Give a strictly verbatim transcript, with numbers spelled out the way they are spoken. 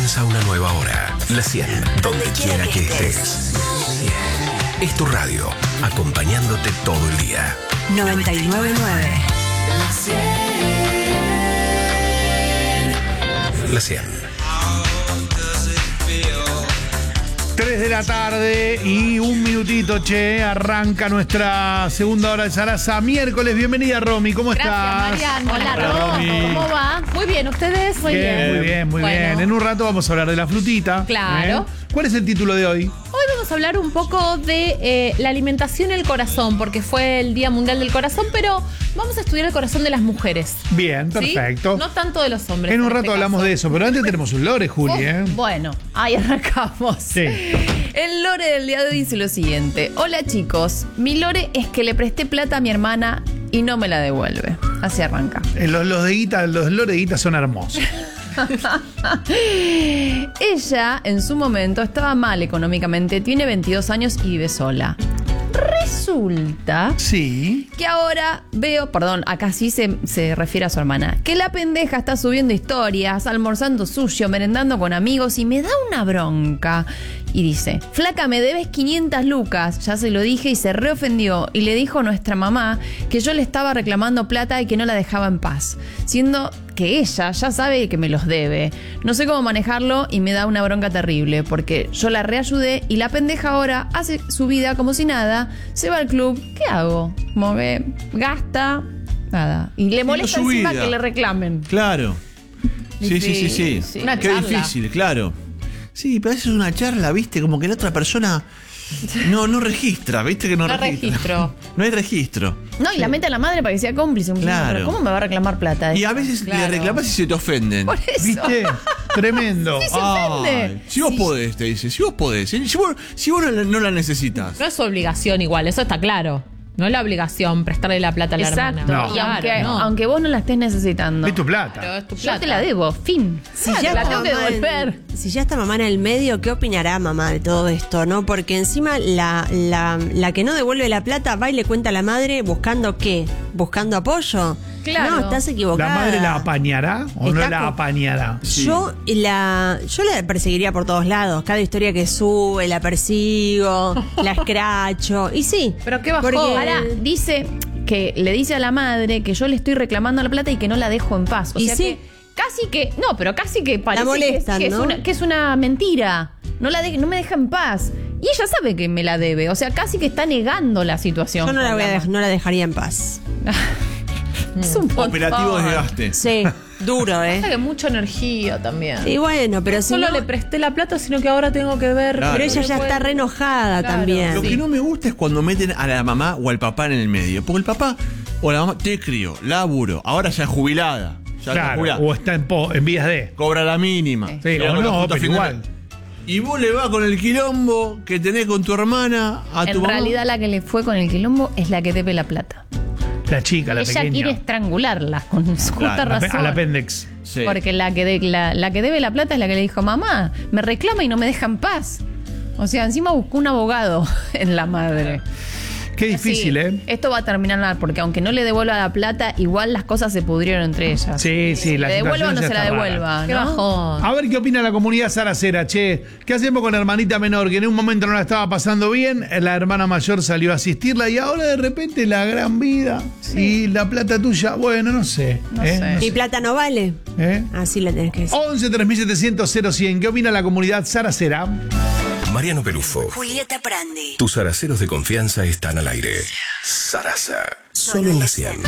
Comienza una nueva hora. La cien, donde quiera que estés. Es tu radio, acompañándote todo el día. noventa y nueve punto nueve. La cien. tres de la tarde y un minutito, che, arranca nuestra segunda hora de Sarasa. Miércoles, bienvenida, Romy, ¿cómo Gracias, estás? Mariano. Hola, Hola, Romy. Romy. ¿Cómo va? Muy bien, ¿ustedes? Muy Bien, bien. muy bien, muy Bueno. bien. En un rato vamos a hablar de la frutita. Claro. ¿eh? ¿Cuál es el título de hoy? Hoy vamos a hablar un poco de eh, la alimentación y el corazón, porque fue el Día Mundial del Corazón, pero vamos a estudiar el corazón de las mujeres. Bien, ¿Sí? perfecto. No tanto de los hombres. En un este rato hablamos caso. de eso, pero antes tenemos un lore, Juli, Oh, ¿eh? Bueno, ahí arrancamos. Sí. El lore del día de hoy dice lo siguiente. Hola chicos, mi lore es que le presté plata a mi hermana y no me la devuelve. Así arranca. Eh, Los, los de guita, los lore de guita son hermosos. Ella, en su momento, estaba mal económicamente, tiene veintidós años y vive sola. Resulta Sí. que ahora veo, perdón, acá sí se, se refiere a su hermana, que la pendeja está subiendo historias, almorzando sushi, merendando con amigos y me da una bronca. Y dice, flaca, me debes quinientas lucas. Ya se lo dije y se reofendió y le dijo a nuestra mamá que yo le estaba reclamando plata y que no la dejaba en paz, siendo que ella ya sabe que me los debe. No sé cómo manejarlo y me da una bronca terrible porque yo la reayudé y la pendeja ahora hace su vida como si nada, se va al club. ¿Qué hago? Como que gasta, nada. Y le molesta su encima vida. que le reclamen. Claro. Sí, sí, sí, sí. Sí. Una Qué charla. difícil, claro. Sí, pero eso es una charla, ¿viste? Como que la otra persona no, no registra, ¿viste? Que no, No registra. registro. No hay registro. No, y la mete a la madre para que sea cómplice. Claro. Pero ¿cómo me va a reclamar plata? Y a veces Claro. le reclamás y se te ofenden. Por eso. ¿Viste? Tremendo. Sí, se ofende. Ay, si vos Sí. podés, te dice. Si vos podés. Si vos, si vos no, la- no la necesitas. No es su obligación igual, eso está claro. No es la obligación prestarle la plata a la Exacto. hermana. No. Y aunque, Claro, no. aunque vos no la estés necesitando. Es tu Claro, plata. es tu Yo plata. te la debo, fin. Si Claro, ya, la está tengo que mamá en- devolver. si ya está mamá en el medio, ¿qué opinará mamá de todo esto, no? Porque encima la, la, la que no devuelve la plata va y le cuenta a la madre buscando qué, buscando apoyo. Claro. No, estás equivocada. ¿La madre la apañará o no Está la con- apañará? Sí. Yo la, yo la perseguiría por todos lados. Cada historia que sube, la persigo, la escracho. Y sí. Pero qué bajó. porque- Ahora, dice que le dice a la madre que yo le estoy reclamando la plata y que no la dejo en paz. O Y sea sí. que casi que. No, pero casi que parece molestan, que, es, que, ¿no? es una, que es una mentira. No, la de- no me deja en paz. Y ella sabe que me la debe. O sea, casi que está negando la situación. Yo no la, con voy a la dej- no la dejaría en paz. Es un montón. Operativo desgaste. Sí, duro, ¿eh? Pasa que mucha energía también. Y bueno, pero si Solo no- le presté la plata, sino que ahora tengo que ver. Claro. Pero ella ya Después- está re enojada Claro. también. Lo Sí. que no me gusta es cuando meten a la mamá o al papá en el medio. Porque el papá o la mamá te crió, laburo, ahora ya es jubilada. Ya está Claro, jubilada. o está en, po- en vías de. Cobra la mínima. Sí, Llega o con la no, junta pero final. igual. Y vos le vas con el quilombo que tenés con tu hermana a tu En mamá. realidad, la que le fue con el quilombo es la que debe la plata. La chica, la Ella pequeña. quiere estrangularla con su justa Claro, La pe- razón. al apéndice. Sí. Porque la que, de- la, la que debe la plata es la que le dijo, mamá, me reclama y no me deja en paz. O sea, encima buscó un abogado en la madre. Qué difícil, Sí, ¿eh? Esto va a terminar mal, porque aunque no le devuelva la plata, igual las cosas se pudrieron entre ellas. Sí, sí, la ¿Le devuelva o situación no ya se la está rara. devuelva? Qué ¿no? bajón. A ver qué opina la comunidad saracera, che. ¿Qué hacemos con la hermanita menor que en un momento no la estaba pasando bien? La hermana mayor salió a asistirla y ahora de repente la gran vida y la plata tuya, bueno, no sé. No ¿eh? sé. No Mi sé. plata no vale. ¿Eh? Así la tenés que decir. once tres mil setecientos cero cien. ¿Qué opina la comunidad saracera? Mariano Pelufo. Julieta Prandi. Tus araceros de confianza están al aire. Sarasa. Solo en la cien.